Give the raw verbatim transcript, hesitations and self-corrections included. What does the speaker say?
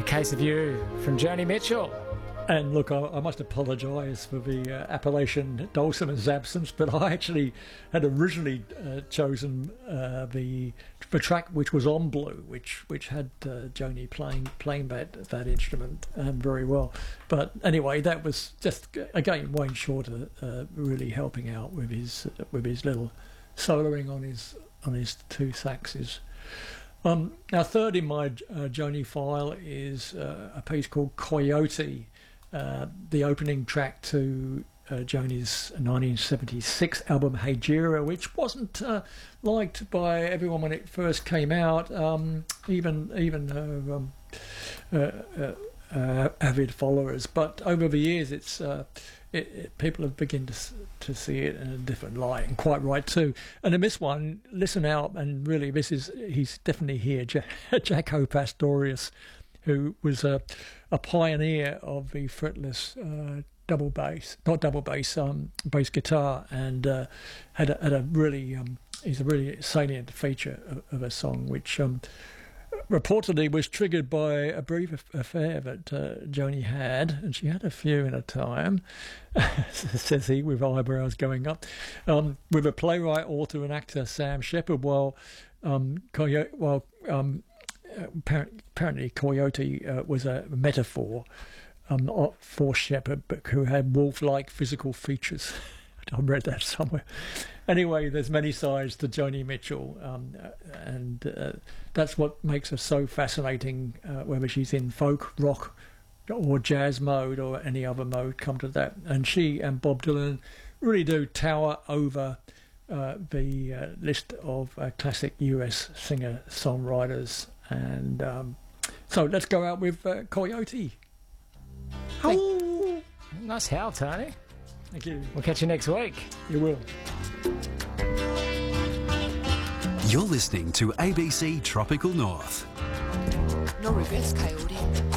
Case of You from Joni Mitchell. And look, I, I must apologise for the uh, appellation Dulcimer's absence, but I actually had originally uh, chosen uh, the the track which was on Blue, which which had uh, Joni playing playing that that instrument um, very well. But anyway, that was just again Wayne Shorter uh, really helping out with his uh, with his little soloing on his on his two saxes. Um, now, third in my uh, Joni file is uh, a piece called Coyote, uh, the opening track to uh, Joni's nineteen seventy-six album Hejira, which wasn't uh, liked by everyone when it first came out, um, even even her um, uh, uh, uh, avid followers. But over the years, it's uh, it, it, people have begun to to see it in a different light, and quite right too. And in this one, listen out, and really, this is he's definitely here, Jack, Jaco Pastorius, who was a a pioneer of the fretless uh, double bass, not double bass, um, bass guitar, and uh, had a, had a really um, he's a really salient feature of, of a song, which um, reportedly was triggered by a brief affair that uh, Joni had, and she had a few in a time, says he, with eyebrows going up, um, with a playwright, author, and actor Sam Shepard. While um, Coyote, while um, apparently Coyote uh, was a metaphor um, not for Shepard, but who had wolf-like physical features. I read that somewhere. Anyway, there's many sides to Joni Mitchell, um, and uh, that's what makes her so fascinating, uh, whether she's in folk, rock, or jazz mode, or any other mode, come to that. And she and Bob Dylan really do tower over uh, the uh, list of uh, classic U S singer-songwriters. And um, so let's go out with uh, Coyote. Oh. Nice howl, Tony. Thank you. We'll catch you next week. You will. You're listening to A B C Tropical North. No regrets, Coyote.